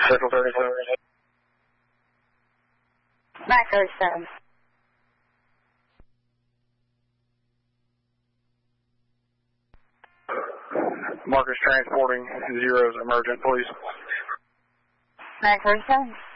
Circle 37. Mark 37. Marcus transporting zeros emergent, please. Mark 37.